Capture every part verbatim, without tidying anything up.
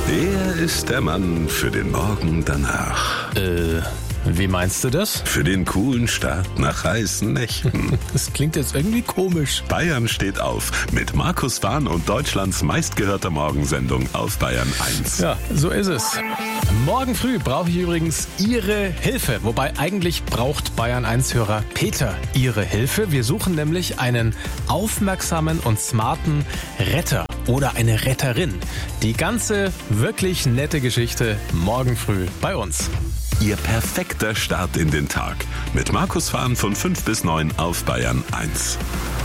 Er ist der Mann für den Morgen danach. Äh, wie meinst du das? Für den coolen Start nach heißen Nächten. Das klingt jetzt irgendwie komisch. Bayern steht auf mit Markus Fahn und Deutschlands meistgehörter Morgensendung auf Bayern eins. Ja, so ist es. Morgen früh brauche ich übrigens Ihre Hilfe. Wobei eigentlich braucht Bayern eins Hörer Peter Ihre Hilfe. Wir suchen nämlich einen aufmerksamen und smarten Retter oder eine Retterin. Die ganze wirklich nette Geschichte morgen früh bei uns. Ihr perfekter Start in den Tag mit Markus Fahn von fünf bis neun auf Bayern eins.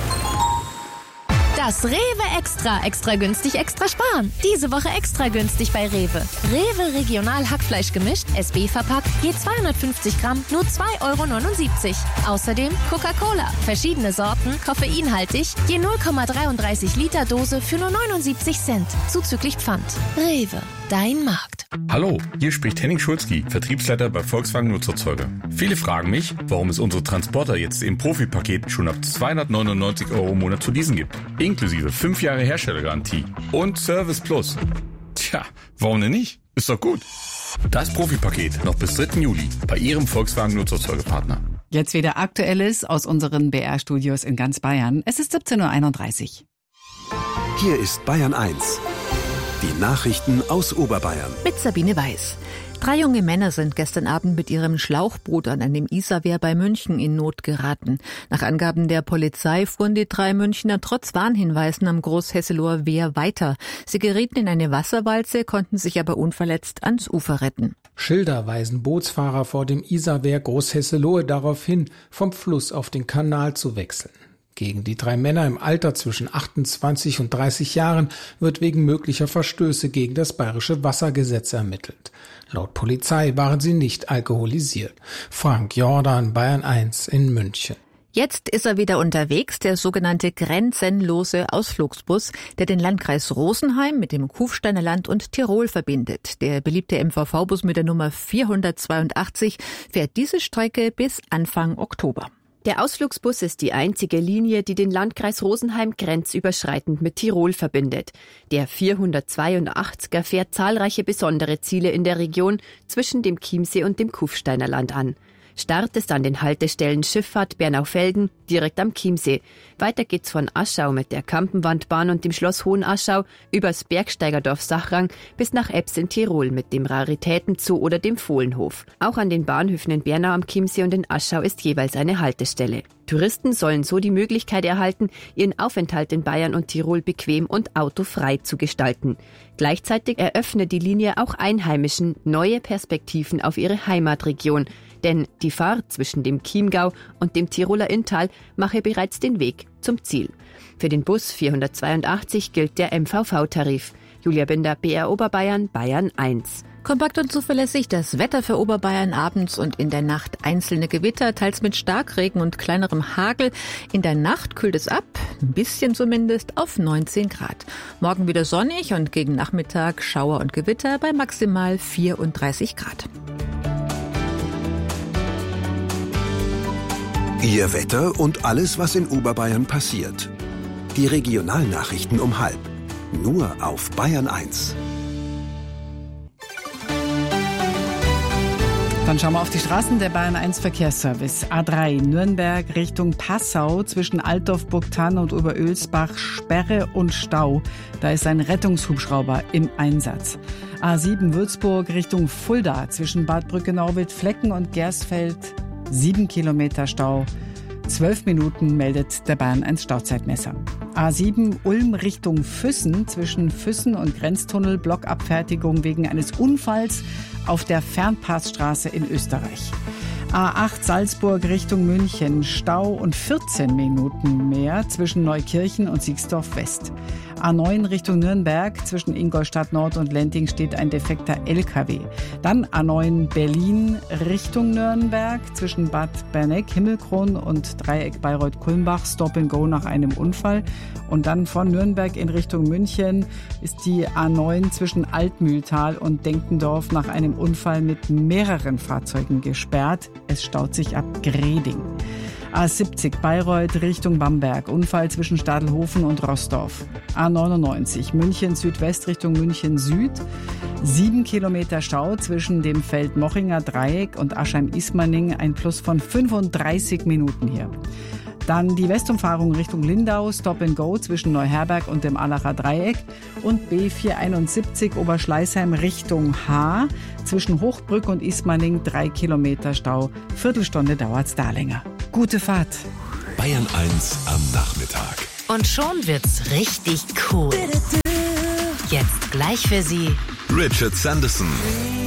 Das Rewe Extra. Extra günstig, extra sparen. Diese Woche extra günstig bei Rewe. Rewe Regional Hackfleisch gemischt, S B verpackt, je zweihundertfünfzig Gramm, nur zwei Euro neunundsiebzig. Außerdem Coca-Cola. Verschiedene Sorten, koffeinhaltig, je null Komma dreiunddreißig Liter Dose für nur neunundsiebzig Cent. Zuzüglich Pfand. Rewe. Dein Markt. Hallo, hier spricht Henning Schulzki, Vertriebsleiter bei Volkswagen Nutzerzeuger. Viele fragen mich, warum es unsere Transporter jetzt im Profipaket schon ab zweihundertneunundneunzig Euro im Monat zu leasen gibt. Inklusive fünf Jahre Herstellergarantie und Service Plus. Tja, warum denn nicht? Ist doch gut. Das Profipaket noch bis dritten Juli bei Ihrem Volkswagen Nutzerzeugerpartner. Jetzt wieder Aktuelles aus unseren B R-Studios in ganz Bayern. Es ist siebzehn Uhr einunddreißig. Hier ist Bayern eins. Die Nachrichten aus Oberbayern. Mit Sabine Weiß. Drei junge Männer sind gestern Abend mit ihrem Schlauchboot an einem Isarwehr bei München in Not geraten. Nach Angaben der Polizei fuhren die drei Münchner trotz Warnhinweisen am Großhesseloher Wehr weiter. Sie gerieten in eine Wasserwalze, konnten sich aber unverletzt ans Ufer retten. Schilder weisen Bootsfahrer vor dem Isarwehr Großhesselohe darauf hin, vom Fluss auf den Kanal zu wechseln. Gegen die drei Männer im Alter zwischen achtundzwanzig und dreißig Jahren wird wegen möglicher Verstöße gegen das bayerische Wassergesetz ermittelt. Laut Polizei waren sie nicht alkoholisiert. Frank Jordan, Bayern eins in München. Jetzt ist er wieder unterwegs, der sogenannte grenzenlose Ausflugsbus, der den Landkreis Rosenheim mit dem Kufsteiner Land und Tirol verbindet. Der beliebte M V V-Bus mit der Nummer vierhundertzweiundachtzig fährt diese Strecke bis Anfang Oktober. Der Ausflugsbus ist die einzige Linie, die den Landkreis Rosenheim grenzüberschreitend mit Tirol verbindet. Der vierhundertzweiundachtziger fährt zahlreiche besondere Ziele in der Region zwischen dem Chiemsee und dem Kufsteiner Land an. Start ist an den Haltestellen Schifffahrt Bernaufelden, direkt am Chiemsee. Weiter geht's von Aschau mit der Kampenwandbahn und dem Schloss Hohenaschau übers Bergsteigerdorf Sachrang bis nach Ebbs in Tirol mit dem Raritätenzoo oder dem Fohlenhof. Auch an den Bahnhöfen in Bernau am Chiemsee und in Aschau ist jeweils eine Haltestelle. Touristen sollen so die Möglichkeit erhalten, ihren Aufenthalt in Bayern und Tirol bequem und autofrei zu gestalten. Gleichzeitig eröffnet die Linie auch Einheimischen neue Perspektiven auf ihre Heimatregion. Denn die Fahrt zwischen dem Chiemgau und dem Tiroler Inntal mache bereits den Weg zum Ziel. Für den Bus vierhundertzweiundachtzig gilt der M V V-Tarif. Julia Binder, B R Oberbayern, Bayern eins. Kompakt und zuverlässig das Wetter für Oberbayern abends und in der Nacht einzelne Gewitter, teils mit Starkregen und kleinerem Hagel. In der Nacht kühlt es ab, ein bisschen zumindest, auf neunzehn Grad. Morgen wieder sonnig und gegen Nachmittag Schauer und Gewitter bei maximal vierunddreißig Grad. Ihr Wetter und alles, was in Oberbayern passiert. Die Regionalnachrichten um halb. Nur auf Bayern eins. Dann schauen wir auf die Straßen. Der Bayern eins Verkehrsservice. A drei Nürnberg Richtung Passau zwischen Altdorf-Burgthann und Oberölsbach Sperre und Stau. Da ist ein Rettungshubschrauber im Einsatz. A sieben Würzburg Richtung Fulda zwischen Bad Brückenau-Wildflecken und Gersfeld. Sieben Kilometer Stau. Zwölf Minuten meldet der Bayern eins Stauzeitmesser. A sieben Ulm Richtung Füssen zwischen Füssen und Grenztunnel Blockabfertigung wegen eines Unfalls auf der Fernpassstraße in Österreich. A acht Salzburg Richtung München, Stau und vierzehn Minuten mehr zwischen Neukirchen und Siegsdorf West. A neun Richtung Nürnberg, zwischen Ingolstadt Nord und Lending steht ein defekter L K W. Dann A neun Berlin Richtung Nürnberg, zwischen Bad Berneck, Himmelkron und Dreieck Bayreuth-Kulmbach, Stop and Go nach einem Unfall. Und dann von Nürnberg in Richtung München ist die A neun zwischen Altmühltal und Denkendorf nach einem Unfall mit mehreren Fahrzeugen gesperrt. Es staut sich ab Greding. A siebzig Bayreuth Richtung Bamberg, Unfall zwischen Stadelhofen und Rossdorf. A neunundneunzig München Südwest Richtung München Süd, Sieben Kilometer Stau zwischen dem Feldmochinger Dreieck und Aschheim-Ismaning, ein Plus von fünfunddreißig Minuten hier. Dann die Westumfahrung Richtung Lindau, Stop and Go zwischen Neuherberg und dem Allacher Dreieck und B vierhunderteinundsiebzig Oberschleißheim Richtung Haar. Zwischen Hochbrück und Ismaning drei Kilometer Stau. Viertelstunde dauert's da länger. Gute Fahrt. Bayern eins am Nachmittag. Und schon wird's richtig cool. Jetzt gleich für Sie Richard Sanderson.